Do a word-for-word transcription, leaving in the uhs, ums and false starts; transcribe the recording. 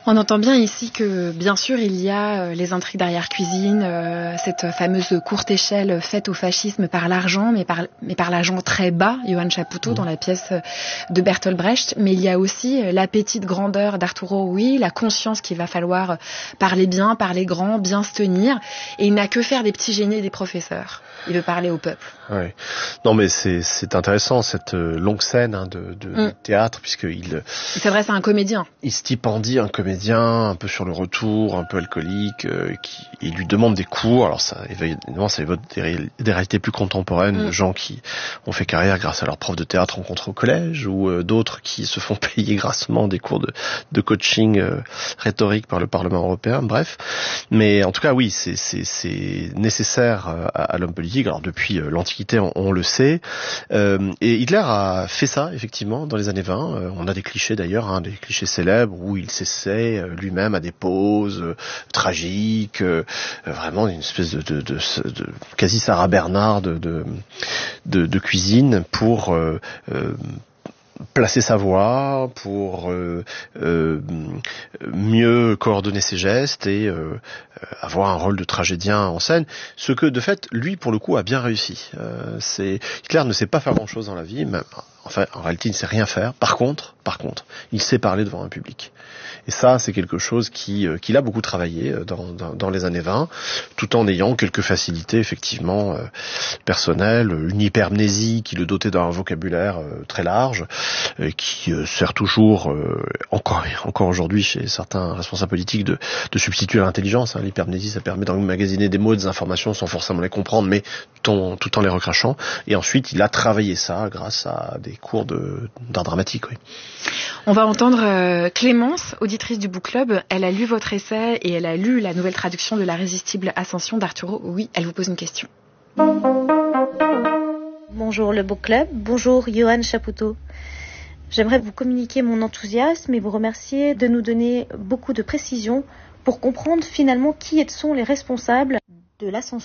On entend bien ici que, bien sûr, il y a les intrigues d'arrière-cuisine, euh, cette fameuse courte échelle faite au fascisme par l'argent, mais par, mais par l'argent très bas, Johann Chapoutot, mmh. dans la pièce de Bertolt Brecht. Mais il y a aussi l'appétit de grandeur d'Arturo Ui, la conscience qu'il va falloir parler bien, parler grand, bien se tenir. Et il n'a que faire des petits génies et des professeurs. Il veut parler au peuple. Ouais. Non, mais c'est, c'est intéressant, cette longue scène hein, de, de, mmh. de théâtre, puisqu'il... Il s'adresse à un comédien. Il stipendie un comédien un peu sur le retour, un peu alcoolique, euh, qui il lui demande des cours. Alors ça, évidemment, ça évoque des, des réalités plus contemporaines, mmh. de gens qui ont fait carrière grâce à leurs profs de théâtre rencontrés au collège, ou euh, d'autres qui se font payer grassement des cours de, de coaching euh, rhétorique par le Parlement européen. Bref, mais en tout cas, oui, c'est, c'est, c'est nécessaire à, à l'homme politique. Alors depuis euh, l'Antiquité, on, on le sait, euh, et Hitler a fait ça effectivement dans les années vingt. Euh, on a des clichés d'ailleurs, hein, des clichés célèbres où il s'essaie lui-même à des poses euh, tragiques, euh, vraiment une espèce de, de, de, de quasi Sarah Bernard de, de, de, de cuisine pour euh, euh, placer sa voix, pour euh, euh, mieux coordonner ses gestes et euh, avoir un rôle de tragédien en scène, ce que de fait lui pour le coup a bien réussi. Euh, c'est Hitler ne sait pas faire grand-chose dans la vie, mais enfin en réalité il ne sait rien faire. Par contre, par contre, il sait parler devant un public. Et ça, c'est quelque chose qui euh, qu'il a beaucoup travaillé dans, dans, dans les années vingt, tout en ayant quelques facilités effectivement euh, personnelles, une hypermnésie qui le dotait d'un vocabulaire euh, très large, euh, qui euh, sert toujours euh, encore encore aujourd'hui chez certains responsables politiques de, de substituer à l'intelligence. Hein. L'hypermnésie, ça permet d'emmagasiner des mots, des informations sans forcément les comprendre, mais tout en, tout en les recrachant. Et ensuite, il a travaillé ça grâce à des cours de, d'art dramatique. Oui. On va entendre euh, Clémence, auditrice du Book Club. Elle a lu votre essai et elle a lu la nouvelle traduction de l'Irrésistible Ascension d'Arturo. Oui, elle vous pose une question. Bonjour le Book Club, bonjour Johann Chapoutot. J'aimerais vous communiquer mon enthousiasme et vous remercier de nous donner beaucoup de précisions pour comprendre finalement qui sont les responsables de l'ascension.